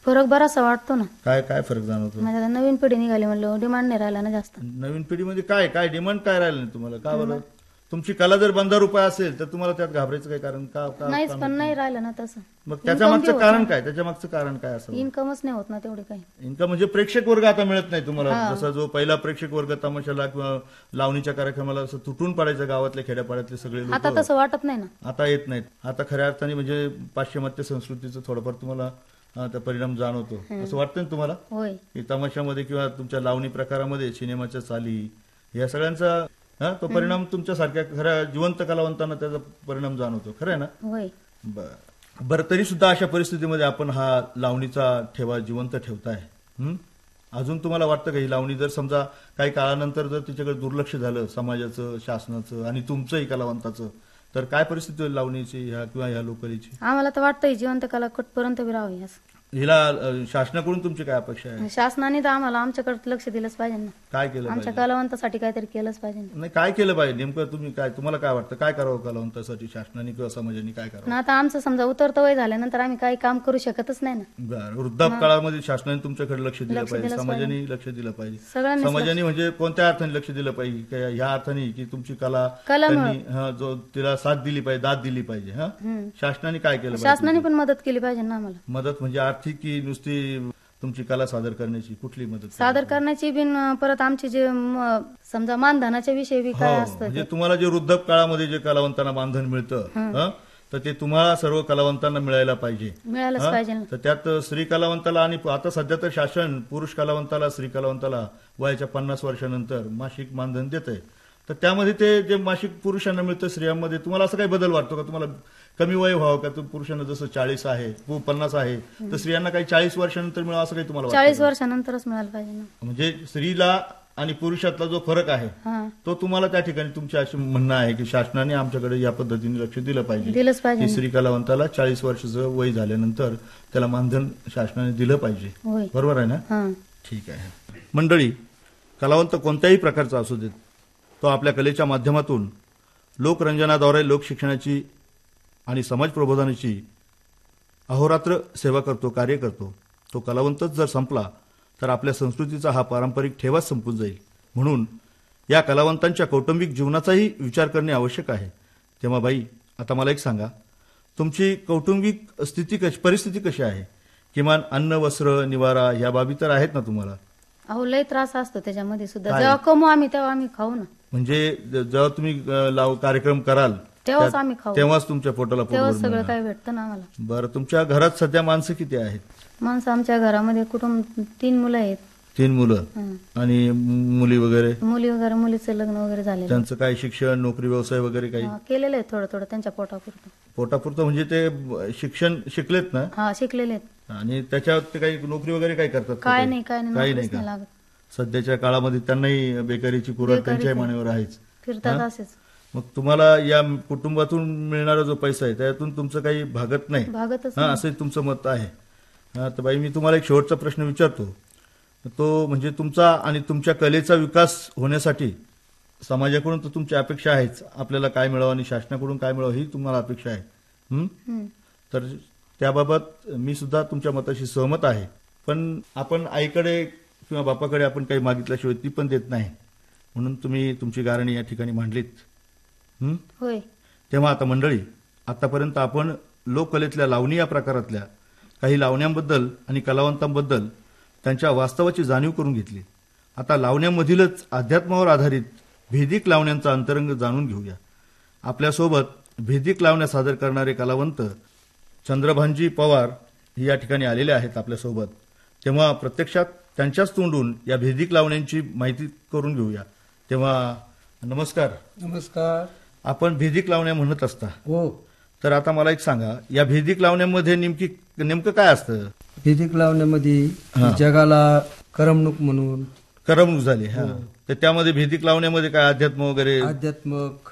फरक बराचसा वाटतो ना. काय काय फरक जाणवतो? म्हणजे आता नवीन पिढी निघाली म्हणलं डिमांड नाही राहिला ना जास्त. नवीन पिढीमध्ये काय काय डिमांड काय राहिलं नाही तुम्हाला? का बरं? तुमची कला जर 15 रुपये असेल तर तुम्हाला त्यात घाबरायचं काय कारण? का नाहीच, पण नाही राहिलं ना तसं. मग त्याच्या मागचं कारण काय? त्याच्या मागचं कारण काय असं? इन्कमच नाही होत ना तेवढी काही. इन्कम म्हणजे प्रेक्षक वर्ग आता मिळत नाही तुम्हाला. जसा जो पहिला प्रेक्षक वर्ग तमाशाला किंवा लावणीच्या कार्यक्रमाला असं तुटून पडायचं गावातले खेड्यापाड्यातले सगळे लोक, आता तसं वाटत नाही ना. आता येत नाहीत. आता खऱ्या अर्थाने म्हणजे पाश्चिमात्य संस्कृतीचं थोडंफार तुम्हाला आता परिणाम जाणवतो असं वाटतं ना तुम्हाला? होय. की तमाशामध्ये किंवा तुमच्या लावणी प्रकारामध्ये सिनेमाच्या चाली या सगळ्यांचा तो परिणाम तुमच्या सारख्या खऱ्या जिवंत कलावंतांना त्याचा परिणाम जाणवतो. खरं आहे ना? होय. बरं, तरी सुद्धा अशा परिस्थितीमध्ये आपण हा लावणीचा ठेवा जिवंत ठेवताय. अजून तुम्हाला वाटतं का ही लावणी जर समजा काही काळानंतर जर तिच्याकडे दुर्लक्ष झालं समाजाचं, शासनाचं आणि तुमचंही कलावंताचं, तर काय परिस्थिती होईल लावणीची ह्या किंवा ह्या लोकलीची? आम्हाला तर वाटतंय जिवंत कला कुठपर्यंत बी राहावी. हिला शासनाकडून तुमची काय अपेक्षा आहे? शासनाने तर आम्हाला आमच्याकडे लक्ष दिलंच पाहिजे ना. काय केलं आमच्या कलावंतासाठी काहीतरी केलंच पाहिजे ना. नाही, काय केलं पाहिजे नेमकं? तुम्हाला काय वाटतं काय करावं कलावंतासाठी शासनाने किंवा समाजाने काय करावं? आता आमचं समजा उतरतं वय झाल्यानंतर आम्ही काही काम करू शकतच नाही ना. बरं, वृद्धापकाळामध्ये शासनाने तुमच्याकडे लक्ष दिलं पाहिजे, समाजाने लक्ष दिलं पाहिजे. समाजाने म्हणजे कोणत्या अर्थाने लक्ष दिलं पाहिजे? ह्या अर्थाने की तुमची कला त्यांनी जो तिला साथ दिली पाहिजे, दाद दिली पाहिजे. शासनाने काय केलं पाहिजे? शासनाने पण मदत केली पाहिजे ना आम्हाला. मदत म्हणजे आर्थिक की नुसती तुमची कला सादर करण्याची? कुठली मदत सादर करण्याची बिन परत आमची जे समजा मानधनाच्या विषयी बी काय असतं म्हणजे तुम्हाला जे वृद्धापकाळामध्ये जे कलावंतांना मानधन मिळतं तर ते तुम्हाला सर्व कलावंतांना मिळायला पाहिजे. मिळालंच पाहिजे. तर त्यात स्त्री कलावंताला आणि आता सध्या तर शासन पुरुष कलावंताला स्त्री कलावंताला वयाच्या 50 वर्षानंतर मासिक मानधन देत आहे. तर त्यामध्ये ते जे मासिक पुरुषांना मिळतं स्त्रियांमध्ये तुम्हाला असं काही बदल वाटतो का? तुम्हाला कमी वय व्हावं का? पुरुषांना जसं 40 आहे 50 आहे तर स्त्रियांना काही 40 वर्षानंतर मिळावं असं काही तुम्हाला वाटतं? 40 वर्षानंतरच मिळालं पाहिजे ना. म्हणजे स्त्रीला आणि पुरुषातला जो फरक आहे तो तुम्हाला त्या ठिकाणी तुमचे असे म्हणणं आहे की शासनाने आमच्याकडे या पद्धतीने लक्ष दिलं पाहिजे. दिलंच पाहिजे. स्त्री कलावंताला 40 वर्षाचं वय झाल्यानंतर त्याला मानधन शासनाने दिलं पाहिजे. बरोबर आहे ना? ठीक आहे. मंडळी, कलावंत कोणत्याही प्रकारचा असू देत, तो आपल्या कलेच्या माध्यमातून लोकरंजनाद्वारे लोकशिक्षणाची आणि समाज प्रबोधनाची अहोरात्र सेवा करतो, कार्य करतो. तो कलावंतच जर संपला तर आपल्या संस्कृतीचा हा पारंपरिक ठेवाच संपून जाईल. म्हणून या कलावंतांच्या कौटुंबिक जीवनाचाही विचार करणे आवश्यक आहे. तेव्हा बाई, आता मला एक सांगा, तुमची कौटुंबिक परिस्थिती कशी आहे? किमान अन्न, वस्त्र, निवारा ह्या बाबी तर आहेत ना तुम्हाला? अहो, लय त्रास असतो त्याच्यामध्ये सुद्धा. जेव्हा कमवू आम्ही तेव्हा आम्ही खाऊ ना. म्हणजे जेव्हा तुम्ही कार्यक्रम कराल तेव्हाच आम्ही खाऊ, तेव्हाच तुमच्या पोटाला तेव्हाच सगळं काही भेटतं ना आम्हाला. बरं, तुमच्या घरात सध्या माणसं किती आहेत? माणसं आमच्या घरामध्ये कुटुंब 3 मुलं आहेत. 3 मुलं आणि मुली वगैरे? मुलीचं लग्न वगैरे झालं. त्यांचं काय शिक्षण, नोकरी, व्यवसाय वगैरे काही केलेलं आहे? थोडं थोडं त्यांच्या पोटापुरतं. पोटापुरतं म्हणजे ते शिक्षण शिकलेत ना? हा, शिकलेले आहेत. आणि त्याच्यावर ते काही नोकरी वगैरे काय करतात? काय नाही काही नाही का? सध्याच्या काळामध्ये त्यांनाही बेकारीची कुऱ्हाड त्यांच्या मानेवर आहेच. फिरतात असेच. मग तुम्हाला या कुटुंबातून मिळणारा जो पैसा आहे त्यातून तुमचं काही भागत नाही? भागतच असं तुमचं मत आहे. तर बाई, मी तुम्हाला एक शेवटचा प्रश्न विचारतो. तो म्हणजे तुमचा आणि तुमच्या कलेचा विकास होण्यासाठी समाजाकडून तर तुमची अपेक्षा आहेच, आपल्याला काय मिळावं आणि शासनाकडून काय मिळावं ही तुम्हाला अपेक्षा आहे. तर त्याबाबत मी सुद्धा तुमच्या मताशी सहमत आहे. पण आपण आईकडे किंवा बापाकडे आपण काही मागितल्याशिवाय ती पण देत नाही, म्हणून तुम्ही तुमची गारणी या ठिकाणी मांडलीत. होय. तेव्हा आता मंडळी, आतापर्यंत आपण लोककलेतल्या लावणी या प्रकारातल्या काही लावण्यांबद्दल आणि कलावंतांबद्दल त्यांच्या वास्तवाची जाणीव करून घेतली. आता लावण्यामधीलच अध्यात्मावर आधारित भेदिक लावण्यांचा अंतरंग जाणून घेऊया. आपल्यासोबत भेदिक लावण्या सादर करणारे कलावंत चंद्रभानजी पवार हे या ठिकाणी आलेले आहेत आपल्यासोबत. तेव्हा प्रत्यक्षात त्यांच्याच तोंडून या भेदिक लावण्यांची माहिती करून घेऊया. तेव्हा नमस्कार. नमस्कार. आपण भेदिक लावण्या म्हणत असता? हो. तर आता मला एक सांगा, या भेदिक लावण्यामध्ये नेमकं काय असतं? भेदिक लावण्यामध्ये जगाला करमणूक म्हणून करमणूक झाली. तर त्यामध्ये भेदिक लावण्यामध्ये काय अध्यात्म वगैरे? आध्यात्मक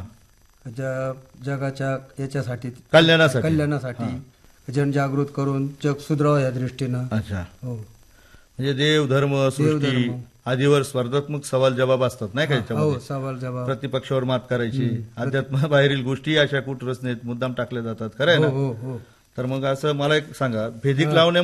जगाच्या याच्यासाठी कल्याणासाठी जनजागृत करून जग सुधारावं या दृष्टीनं. अच्छा. हो. म्हणजे देव, धर्म, सृष्टी आदीवर स्पर्धात्मक सवाल जवाब असतात नाही का? हो, सवाल जवाब, प्रतिपक्षावर मात करायची, अध्यात्म बाहेरील गोष्टी अशा कुटरचनेत मुद्दाम टाकल्या जातात. खरं आहे ना? हो हो. तर मग असं मला एक सांगा, भेदिक लावण्या